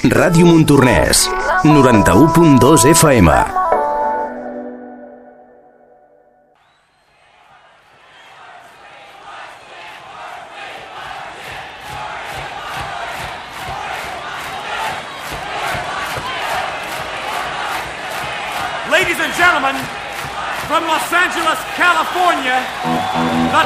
Ràdio Montornès, 91.2 FM. Ladies and gentlemen, from Los Angeles, California, the